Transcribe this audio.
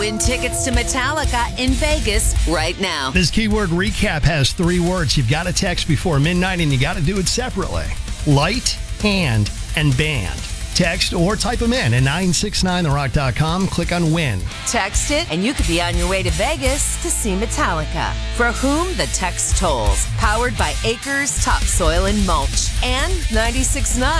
Win tickets to Metallica in Vegas right now. This keyword recap has 3 words. You've got to text before midnight, and you got to do it separately. Light, hand, and band. Text or type them in at 969therock.com. Click on Win. Text it, and you could be on your way to Vegas to see Metallica. For whom the text tolls. Powered by Acres Topsoil and Mulch. And 96.9